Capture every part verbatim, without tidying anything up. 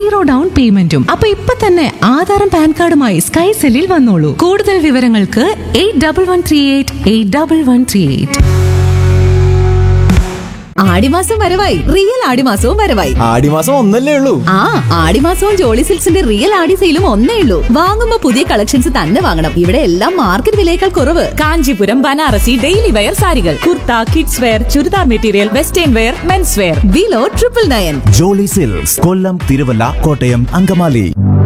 Zero down പേയ്മെന്റും. അപ്പൊ ഇപ്പൊ തന്നെ ആധാറും പാൻ കാർഡുമായി സ്കൈ സെല്ലിൽ വന്നോളൂ. കൂടുതൽ വിവരങ്ങൾക്ക് eight double one three eight eight double one three eight. ആടിമാസം വരവായി. റിയൽ ആടിമാസവും വരവായി. ആടിമാസം ഒന്നല്ലേ ഉള്ളൂ. ആ ആടിമാസവും ജോളി സിൽക്സിന്റെ റിയൽ ആടി സെയിലും ഒന്നേ ഉള്ളൂ. വാങ്ങുമ്പോ പുതിയ കളക്ഷൻസ് തന്നെ വാങ്ങണം. ഇവിടെ എല്ലാം മാർക്കറ്റ് വിലയേക്കാൾ കുറവ്. കാഞ്ചീപുരം, ബനാറസി, ഡെയിലി വെയർ സാരികൾ, kurta, kids wear, churidar material, western wear, men's wear. Below triple nine. Jolly silks, കൊല്ലം, തിരുവല്ല, കോട്ടയം, അങ്കമാലി.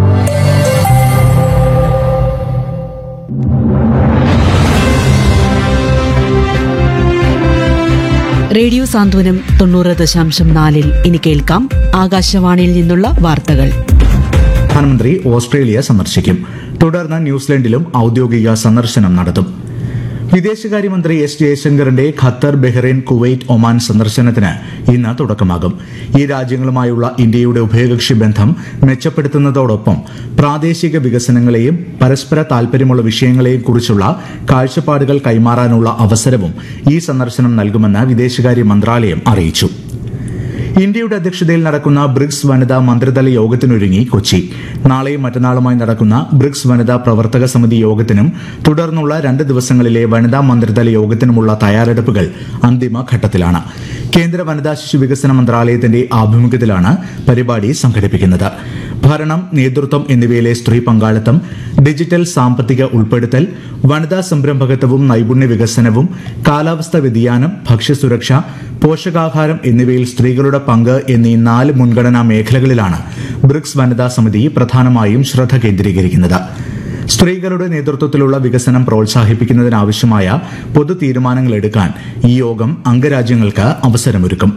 റേഡിയോ സാന്ത്വനം തൊണ്ണൂറ് ദശാംശം നാലിൽ ഇനി കേൾക്കാം ആകാശവാണിയിൽ നിന്നുള്ള വാർത്തകൾ. പ്രധാനമന്ത്രി ഓസ്ട്രേലിയ സന്ദർശിക്കും. തുടർന്ന് ന്യൂസിലൻഡിലും ഔദ്യോഗിക സന്ദർശനം നടത്തും. വിദേശകാര്യമന്ത്രി S ജയശങ്കറിന്റെ Qatar, Bahrain, Kuwait, Oman സന്ദർശനത്തിന് ഇന്ന് തുടക്കമാകും. ഈ രാജ്യങ്ങളുമായുള്ള ഇന്ത്യയുടെ ഉഭയകക്ഷി ബന്ധം മെച്ചപ്പെടുത്തുന്നതോടൊപ്പം പ്രാദേശിക വികസനങ്ങളെയും പരസ്പര താൽപര്യമുള്ള വിഷയങ്ങളെയും കുറിച്ചുള്ള കാഴ്ചപ്പാടുകൾ കൈമാറാനുള്ള അവസരവും ഈ സന്ദർശനം നൽകുമെന്ന് വിദേശകാര്യ മന്ത്രാലയം അറിയിച്ചു. ഇന്ത്യയുടെ അധ്യക്ഷതയിൽ നടക്കുന്ന ബ്രിക്സ് വനിതാ മന്ത്രിതല യോഗത്തിനൊരുങ്ങി കൊച്ചി. നാളെയും മറ്റന്നാളുമായി നടക്കുന്ന ബ്രിക്സ് വനിതാ പ്രവർത്തക സമിതി യോഗത്തിനും തുടർന്നുള്ള രണ്ട് ദിവസങ്ങളിലെ വനിതാ മന്ത്രിതല യോഗത്തിനുമുള്ള തയ്യാറെടുപ്പുകൾ അന്തിമഘട്ടത്തിലാണ്. കേന്ദ്ര വനിതാ ശിശു വികസന മന്ത്രാലയത്തിന്റെ ആഭിമുഖ്യത്തിലാണ് പരിപാടി സംഘടിപ്പിക്കുന്നത്. ഭരണം, നേതൃത്വം എന്നിവയിലെ സ്ത്രീ പങ്കാളിത്തം, ഡിജിറ്റൽ സാമ്പത്തിക ഉൾപ്പെടുത്തൽ, വനിതാ സംരംഭകത്വവും നൈപുണ്യ വികസനവും, കാലാവസ്ഥാ വ്യതിയാനം, ഭക്ഷ്യസുരക്ഷ, പോഷകാഹാരം എന്നിവയിൽ സ്ത്രീകളുടെ പങ്ക് എന്നീ നാല് മുൻഗണനാ മേഖലകളിലാണ് ബ്രിക്സ് വനിതാ സമിതി പ്രധാനമായും ശ്രദ്ധ കേന്ദ്രീകരിക്കുന്നത്. സ്ത്രീകളുടെ നേതൃത്വത്തിലുള്ള വികസനം പ്രോത്സാഹിപ്പിക്കുന്നതിനാവശ്യമായ പൊതു തീരുമാനങ്ങൾ എടുക്കാൻ ഈ യോഗം അംഗരാജ്യങ്ങൾക്ക് അവസരമൊരുക്കും.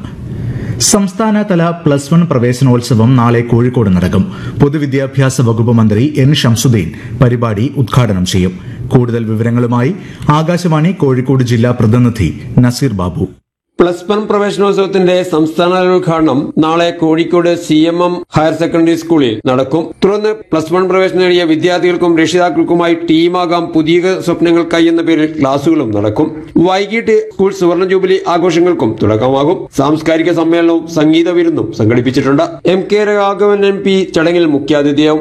സംസ്ഥാനതല പ്ലസ് വൺ പ്രവേശനോത്സവം നാളെ കോഴിക്കോട് നടക്കും. പൊതുവിദ്യാഭ്യാസ വകുപ്പ് മന്ത്രി എൻ ഷംസുദ്ദീൻ പരിപാടി ഉദ്ഘാടനം ചെയ്യും. കൂടുതൽ വിവരങ്ങളുമായി ആകാശവാണി കോഴിക്കോട് ജില്ലാ പ്രതിനിധി നസീർ ബാബു. പ്ലസ് വൺ പ്രവേശനോത്സവത്തിന്റെ സംസ്ഥാനതല ഉദ്ഘാടനം നാളെ Kozhikode C M M higher secondary സ്കൂളിൽ നടക്കും. തുടർന്ന് പ്ലസ് വൺ പ്രവേശനം നേടിയ വിദ്യാർത്ഥികൾക്കും രക്ഷിതാക്കൾക്കുമായി ടീമാകാം പുതിയ സ്വപ്നങ്ങൾക്കായി എന്ന പേരിൽ ക്ലാസുകളും നടക്കും. വൈകിട്ട് സ്കൂൾ സുവർണ ജൂബിലി ആഘോഷങ്ങൾക്കും തുടക്കമാകും. സാംസ്കാരിക സമ്മേളനവും സംഗീത വിരുന്നും സംഘടിപ്പിച്ചിട്ടുണ്ട്. M K Raghavan M P ചടങ്ങിൽ മുഖ്യാതിഥിയാവും.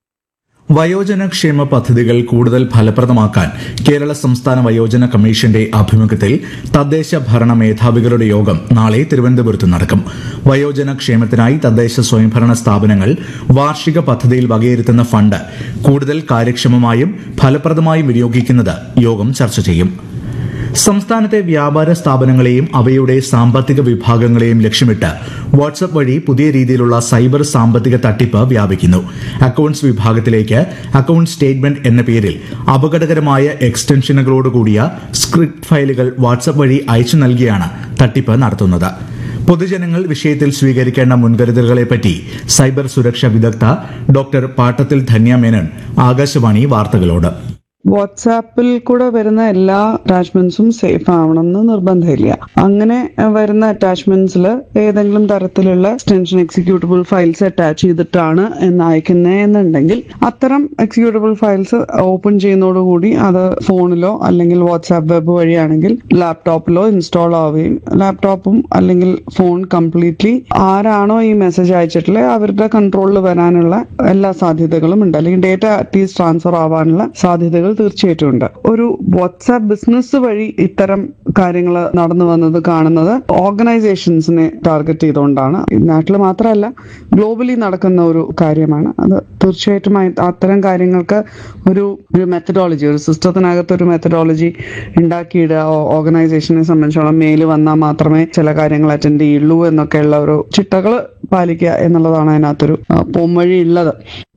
വയോജനക്ഷേമ പദ്ധതികൾ കൂടുതൽ ഫലപ്രദമാക്കാൻ കേരള സംസ്ഥാന വയോജന കമ്മീഷന്റെ ആഭിമുഖ്യത്തിൽ തദ്ദേശ ഭരണ മേധാവികളുടെ യോഗം നാളെ തിരുവനന്തപുരത്ത് നടക്കും. വയോജന ക്ഷേമത്തിനായി തദ്ദേശ സ്വയംഭരണ സ്ഥാപനങ്ങൾ വാർഷിക പദ്ധതിയിൽ വകയിരുത്തുന്ന ഫണ്ട് കൂടുതൽ കാര്യക്ഷമമായും ഫലപ്രദമായും വിനിയോഗിക്കുന്നത് യോഗം ചർച്ച ചെയ്യും. സംസ്ഥാനത്തെ വ്യാപാര സ്ഥാപനങ്ങളെയും അവയുടെ സാമ്പത്തിക വിഭാഗങ്ങളെയും ലക്ഷ്യമിട്ട് വാട്സ്ആപ്പ് വഴി പുതിയ രീതിയിലുള്ള സൈബർ സാമ്പത്തിക തട്ടിപ്പ് വ്യാപിക്കുന്നു. അക്കൌണ്ട്സ് വിഭാഗത്തിലേക്ക് അക്കൌണ്ട് സ്റ്റേറ്റ്മെന്റ് എന്ന പേരിൽ അപകടകരമായ എക്സ്റ്റൻഷനുകളോടുകൂടിയ സ്ക്രിപ്റ്റ് ഫയലുകൾ വാട്സ്ആപ്പ് വഴി അയച്ചു നൽകിയാണ് തട്ടിപ്പ് നടത്തുന്നത്. പൊതുജനങ്ങൾ വിഷയത്തിൽ സ്വീകരിക്കേണ്ട മുൻകരുതലുകളെപ്പറ്റി സൈബർ സുരക്ഷാ വിദഗ്ധ ഡോക്ടർ പാട്ടത്തിൽ ധന്യ മേനൻ ആകാശവാണി വാർത്തകളോട്. വാട്സാപ്പിൽ കൂടെ വരുന്ന എല്ലാ അറ്റാച്ച്മെന്റ്സും സേഫ് ആവണം എന്ന് നിർബന്ധമില്ല. അങ്ങനെ വരുന്ന അറ്റാച്ച്മെന്റ്സിൽ ഏതെങ്കിലും തരത്തിലുള്ള എക്സ്റ്റൻഷൻ എക്സിക്യൂട്ടബിൾ ഫയൽസ് അറ്റാച്ച് ചെയ്തിട്ടാണ് എന്ന് അയക്കുന്നതെന്നുണ്ടെങ്കിൽ അത്തരം എക്സിക്യൂട്ടബിൾ ഫയൽസ് ഓപ്പൺ ചെയ്യുന്നതോടുകൂടി അത് ഫോണിലോ അല്ലെങ്കിൽ വാട്സാപ്പ് വെബ് വഴിയാണെങ്കിൽ ലാപ്ടോപ്പിലോ ഇൻസ്റ്റാൾ ആവുകയും ലാപ്ടോപ്പും അല്ലെങ്കിൽ ഫോൺ കംപ്ലീറ്റ്ലി ആരാണോ ഈ മെസ്സേജ് അയച്ചിട്ടുള്ളത് അവരുടെ കൺട്രോളിൽ വരാനുള്ള എല്ലാ സാധ്യതകളും ഉണ്ട്. അല്ലെങ്കിൽ ഡേറ്റ അറ്റ്ലീസ്റ്റ് ട്രാൻസ്ഫർ ആവാനുള്ള സാധ്യതകൾ തീർച്ചയായിട്ടും ഉണ്ട്. ഒരു വാട്സാപ്പ് ബിസിനസ് വഴി ഇത്തരം കാര്യങ്ങൾ നടന്നു വന്നത് കാണുന്നത് ഓർഗനൈസേഷൻസിനെ ടാർഗറ്റ് ചെയ്തുകൊണ്ടാണ്. നാട്ടിൽ മാത്രമല്ല ഗ്ലോബലി നടക്കുന്ന ഒരു കാര്യമാണ്. അത് തീർച്ചയായിട്ടും അത്തരം കാര്യങ്ങൾക്ക് ഒരു ഒരു മെത്തഡോളജി, ഒരു സിസ്റ്റത്തിനകത്ത് ഒരു മെത്തഡോളജി ഉണ്ടാക്കിയിടുക. ഓർഗനൈസേഷനെ സംബന്ധിച്ചോളം മെയിൽ വന്നാൽ മാത്രമേ ചില കാര്യങ്ങൾ അറ്റൻഡ് ചെയ്യുള്ളൂ എന്നൊക്കെയുള്ള ഒരു ചിട്ടകൾ പാലിക്കുക എന്നുള്ളതാണ് അതിനകത്തൊരു പോംവഴി ഉള്ളത്.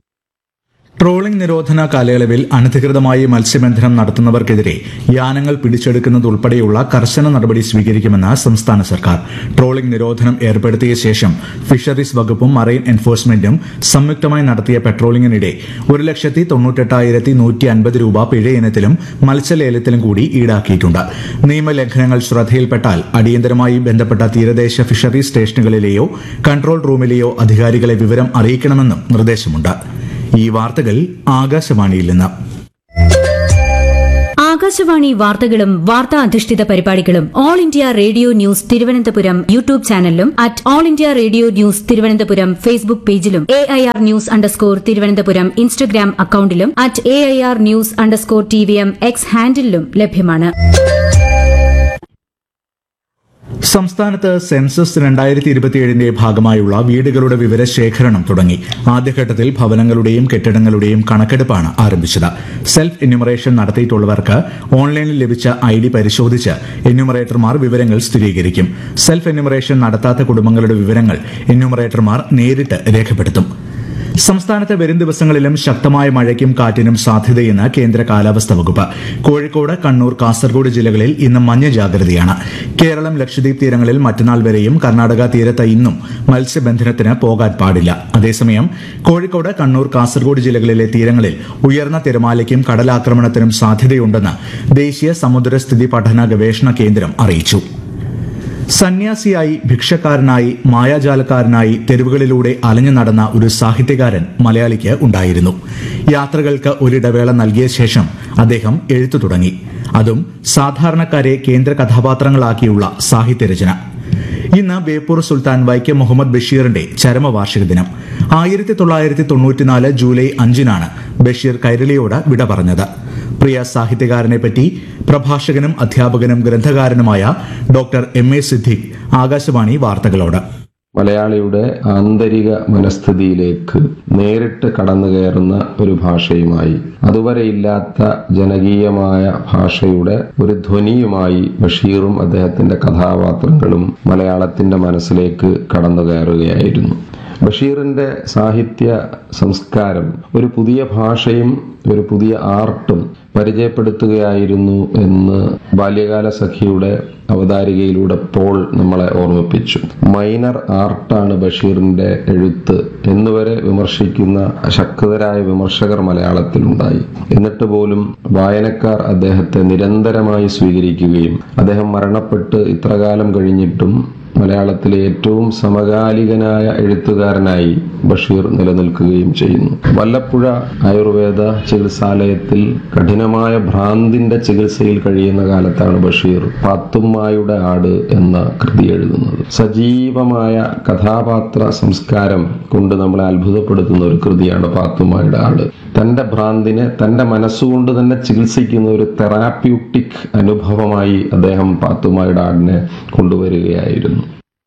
ട്രോളിംഗ് നിരോധന കാലയളവിൽ അനധികൃതമായി മത്സ്യബന്ധനം നടത്തുന്നവർക്കെതിരെ യാനങ്ങൾ പിടിച്ചെടുക്കുന്നതുൾപ്പെടെയുള്ള കർശന നടപടി സ്വീകരിക്കുമെന്ന് സംസ്ഥാന സർക്കാർ. ട്രോളിംഗ് നിരോധനം ഏർപ്പെടുത്തിയ ശേഷം ഫിഷറീസ് വകുപ്പും മറൈൻ എൻഫോഴ്സ്മെന്റും സംയുക്തമായി നടത്തിയ പെട്രോളിംഗിനിടെ ഒരു ലക്ഷത്തി തൊണ്ണൂറ്റെട്ടായിരത്തി നൂറ്റി അൻപത് രൂപ പിഴ ഇനത്തിലും മത്സ്യലേലത്തിലും കൂടി ഈടാക്കിയിട്ടുണ്ട്. നിയമലംഘനങ്ങൾ ശ്രദ്ധയിൽപ്പെട്ടാൽ അടിയന്തരമായി ബന്ധപ്പെട്ട തീരദേശ ഫിഷറീസ് സ്റ്റേഷനുകളിലെയോ കൺട്രോൾ റൂമിലെയോ അധികാരികളെ വിവരം അറിയിക്കണമെന്നും നിർദ്ദേശമുണ്ട്. ഈ വാർത്തകൾ ആകാശവാണിയിൽ നിന്ന്. ആകാശവാണി വാർത്തകളും വാർത്താ അധിഷ്ഠിത പരിപാടികളും all India radio news Thiruvananthapuram YouTube ചാനലിലും at all India radio news Thiruvananthapuram Facebook പേജിലും A I R news underscore Thiruvananthapuram Instagram അക്കൌണ്ടിലും at A I R news underscore T V M X ഹാൻഡിലും ലഭ്യമാണ്. സംസ്ഥാനത്ത് സെൻസസ് രണ്ടായിരത്തി ഇരുപത്തിയേഴിന്റെ ഭാഗമായുള്ള വീടുകളുടെ വിവരശേഖരണം തുടങ്ങി. ആദ്യഘട്ടത്തിൽ ഭവനങ്ങളുടെയും കെട്ടിടങ്ങളുടെയും കണക്കെടുപ്പാണ് ആരംഭിച്ചത്. സെൽഫ് എന്യൂമറേഷൻ നടത്തിയിട്ടുള്ളവർക്ക് ഓൺലൈനിൽ ലഭിച്ച ഐ ഡി പരിശോധിച്ച് എന്യൂമറേറ്റർമാർ വിവരങ്ങൾ സ്ഥിരീകരിക്കും. സെൽഫ് എന്യൂമറേഷൻ നടത്താത്ത കുടുംബങ്ങളുടെ വിവരങ്ങൾ എന്യൂമറേറ്റർമാർ നേരിട്ട് രേഖപ്പെടുത്തും. സംസ്ഥാനത്ത് വരും ദിവസങ്ങളിലും ശക്തമായ മഴയ്ക്കും കാറ്റിനും സാധ്യതയെന്ന് കേന്ദ്ര കാലാവസ്ഥാ വകുപ്പ്. കോഴിക്കോട്, കണ്ണൂർ, കാസർഗോഡ് ജില്ലകളിൽ ഇന്ന് മഞ്ഞ ജാഗ്രതയാണ്. കേരളം, ലക്ഷദ്വീപ് തീരങ്ങളിൽ മറ്റന്നാൾ വരെയും കർണാടക തീരത്ത് ഇന്നും മത്സ്യബന്ധനത്തിന് പോകാൻ പാടില്ല. അതേസമയം കോഴിക്കോട്, കണ്ണൂർ, കാസർഗോഡ് ജില്ലകളിലെ തീരങ്ങളിൽ ഉയർന്ന തിരമാലയ്ക്കും കടലാക്രമണത്തിനും സാധ്യതയുണ്ടെന്ന് ദേശീയ സമുദ്രസ്ഥിതി പഠന ഗവേഷണ കേന്ദ്രം അറിയിച്ചു. സന്യാസിയായി, ഭിക്ഷക്കാരനായി, മായാജാലക്കാരനായി തെരുവുകളിലൂടെ അലഞ്ഞു നടന്ന ഒരു സാഹിത്യകാരൻ മലയാളിക്ക് ഉണ്ടായിരുന്നു. യാത്രകൾക്ക് ഒരിടവേള നൽകിയ ശേഷം അദ്ദേഹം എഴുത്തു തുടങ്ങി. അതും സാധാരണക്കാരെ കേന്ദ്ര കഥാപാത്രങ്ങളാക്കിയുള്ള സാഹിത്യരചന. ഇന്ന് ബേപ്പൂർ സുൽത്താൻ വൈക്കം മുഹമ്മദ് ബഷീറിന്റെ ചരമവാർഷിക ദിനം. ആയിരത്തി തൊള്ളായിരത്തി തൊണ്ണൂറ്റിനാല് ജൂലൈ അഞ്ചിനാണ് ബഷീർ കൈരളിയോട് വിട പറഞ്ഞത്. പ്രിയ സാഹിത്യകാരനെപ്പറ്റി പ്രഭാഷകനും അധ്യാപകനും ഗ്രന്ഥകാരനുമായ doctor M A Siddique Akashvani വാർത്തകളോട്. മലയാളിയുടെ ആന്തരിക മനസ്ഥിതിയിലേക്ക് നേരിട്ട് കടന്നു കയറുന്ന ഒരു ഭാഷയുമായി, അതുവരെ ഇല്ലാത്ത ജനകീയമായ ഭാഷയുടെ ഒരു ധ്വനിയുമായി ബഷീറും അദ്ദേഹത്തിന്റെ കഥാപാത്രങ്ങളും മലയാളത്തിന്റെ മനസ്സിലേക്ക് കടന്നു കയറുകയായിരുന്നു. ബഷീറിന്റെ സാഹിത്യ സംസ്കാരം ഒരു പുതിയ ഭാഷയും ഒരു പുതിയ ആർട്ടും പരിചയപ്പെടുത്തുകയായിരുന്നു എന്ന് ബാല്യകാല സഖിയുടെ അവതാരികയിലൂടെ പോൾ നമ്മളെ ഓർമ്മിപ്പിച്ചു. മൈനർ ആർട്ടാണ് ബഷീറിന്റെ എഴുത്ത് എന്നുവരെ വിമർശിക്കുന്ന ശക്തരായ വിമർശകർ മലയാളത്തിലുണ്ടായി. എന്നിട്ട് പോലും വായനക്കാർ അദ്ദേഹത്തെ നിരന്തരമായി സ്വീകരിക്കുകയും അദ്ദേഹം മരണപ്പെട്ട് ഇത്രകാലം കഴിഞ്ഞിട്ടും മലയാളത്തിലെ ഏറ്റവും സമകാലികനായ എഴുത്തുകാരനായി ബഷീർ നിലനിൽക്കുകയും ചെയ്യുന്നു. വല്ലപ്പുഴ ആയുർവേദ ചികിത്സാലയത്തിൽ കഠിനമായ ഭ്രാന്തിന്റെ ചികിത്സയിൽ കഴിയുന്ന കാലത്താണ് ബഷീർ പാത്തുമ്മായുടെ ആട് എന്ന കൃതി എഴുതുന്നത്. സജീവമായ കഥാപാത്ര സംസ്കാരം കൊണ്ട് നമ്മളെ അത്ഭുതപ്പെടുത്തുന്ന ഒരു കൃതിയാണ് പാത്തുമ്മായുടെ ആട്. തന്റെ ഭ്രാന്തിനെ തന്റെ മനസ്സുകൊണ്ട് തന്നെ ചികിത്സിക്കുന്ന ഒരു തെറാപ്യൂട്ടിക് അനുഭവമായി അദ്ദേഹം പാത്തുമ്മായുടെ ആടിനെ കൊണ്ടുവരികയായിരുന്നു.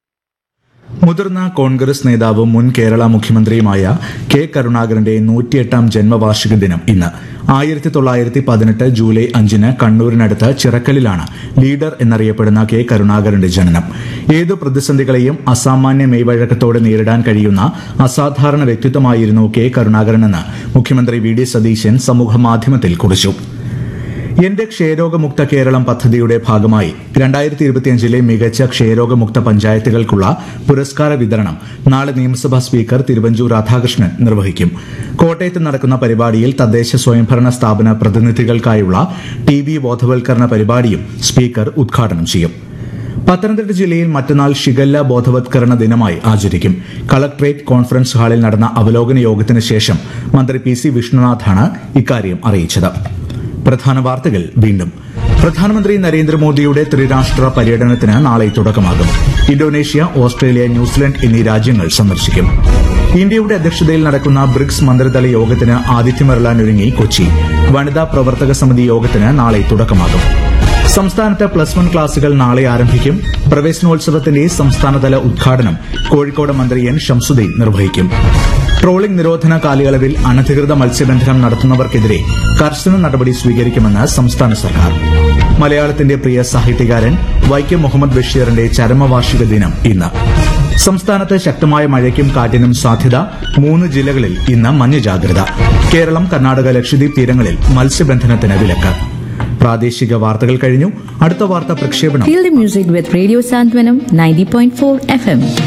മുതിർന്ന കോൺഗ്രസ് നേതാവും മുൻ കേരള മുഖ്യമന്ത്രിയുമായ കെ കരുണാകരന്റെ നൂറ്റിയെട്ടാം ജന്മവാർഷിക ദിനം ഇന്ന്. ആയിരത്തി തൊള്ളായിരത്തി പതിനെട്ട് ജൂലൈ അഞ്ചിന് കണ്ണൂരിനടുത്ത് ചിറക്കലിലാണ് ലീഡർ എന്നറിയപ്പെടുന്ന കെ കരുണാകരന്റെ ജനനം. ഏതു പ്രതിസന്ധികളെയും അസാമാന്യ മെയ്വഴക്കത്തോടെ നേരിടാൻ കഴിയുന്ന അസാധാരണ വ്യക്തിത്വമായിരുന്നു കെ കരുണാകരനെന്ന് മുഖ്യമന്ത്രി വി ഡി സതീശൻ സമൂഹമാധ്യമത്തിൽ കുറിച്ചു. എന്റെ ക്ഷയരോഗമുക്ത കേരളം പദ്ധതിയുടെ ഭാഗമായി രണ്ടായിരത്തി ഇരുപത്തിയഞ്ചിലെ മികച്ച ക്ഷയരോഗമുക്ത പഞ്ചായത്തുകൾക്കുള്ള പുരസ്കാര വിതരണം നാളെ നിയമസഭാ സ്പീക്കർ തിരുവഞ്ചൂർ രാധാകൃഷ്ണൻ നിർവഹിക്കും. കോട്ടയത്ത് നടക്കുന്ന പരിപാടിയിൽ തദ്ദേശ സ്വയംഭരണ സ്ഥാപന പ്രതിനിധികൾക്കായുള്ള ടി ബി ബോധവൽക്കരണ പരിപാടിയും സ്പീക്കർ ഉദ്ഘാടനം ചെയ്യും. പത്തനംതിട്ട ജില്ലയിൽ മറ്റന്നാൾ ഷിഗല്ല ബോധവത്കരണ ദിനമായി ആചരിക്കും. കളക്ടറേറ്റ് കോൺഫറൻസ് ഹാളിൽ നടന്ന അവലോകന യോഗത്തിന് ശേഷം മന്ത്രി പി സി വിഷ്ണുനാഥാണ് ഇക്കാര്യം അറിയിച്ചത്. പ്രധാന വാർത്തകൾ വീണ്ടും. പ്രധാനമന്ത്രി നരേന്ദ്രമോദിയുടെ ത്രിരാഷ്ട്ര പര്യടനത്തിന് നാളെ തുടക്കമാകും. ഇന്തോനേഷ്യ, ഓസ്ട്രേലിയ, ന്യൂസിലൻഡ് എന്നീ രാജ്യങ്ങൾ സന്ദർശിക്കും. ഇന്ത്യയുടെ അധ്യക്ഷതയിൽ നടക്കുന്ന ബ്രിക്സ് മന്ത്രിതല യോഗത്തിന് ആതിഥ്യമരുളാനൊരുങ്ങി കൊച്ചി. വനിതാ പ്രവർത്തക സമിതി യോഗത്തിന് നാളെ തുടക്കമാകും. സംസ്ഥാനത്ത് പ്ലസ് വൺ ക്ലാസുകൾ നാളെ ആരംഭിക്കും. പ്രവേശനോത്സവത്തിന്റെ സംസ്ഥാനതല ഉദ്ഘാടനം കോഴിക്കോട് മന്ത്രി എൻ ഷംസുദ്ദീൻ നിർവഹിക്കും. ട്രോളിംഗ് നിരോധന കാലയളവിൽ അനധികൃത മത്സ്യബന്ധനം നടത്തുന്നവർക്കെതിരെ കർശന നടപടി സ്വീകരിക്കുമെന്ന് സംസ്ഥാന സർക്കാർ. മലയാളത്തിന്റെ പ്രിയ സാഹിത്യകാരൻ വൈക്കം മുഹമ്മദ് ബഷീറിന്റെ ചരമവാർഷിക ദിനം ഇന്ന്. സംസ്ഥാനത്ത് ശക്തമായ മഴയ്ക്കും കാറ്റിനും സാധ്യത. മൂന്ന് ജില്ലകളിൽ ഇന്ന് മഞ്ഞ ജാഗ്രത. കേരളം, കർണാടക, ലക്ഷദ്വീപ് തീരങ്ങളിൽ മത്സ്യബന്ധനത്തിന് വിലക്ക്. പ്രാദേശിക വാർത്തകൾ കഴിഞ്ഞു. അടുത്ത വാർത്താ പ്രക്ഷേപണം Feel the music with Radio Santwanam ninety point four F M.